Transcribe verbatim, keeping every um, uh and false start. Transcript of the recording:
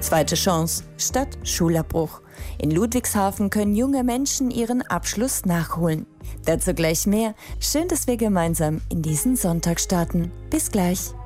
Zweite Chance statt Schulabbruch. In Ludwigshafen können junge Menschen ihren Abschluss nachholen. Dazu gleich mehr. Schön, dass wir gemeinsam in diesen Sonntag starten. Bis gleich.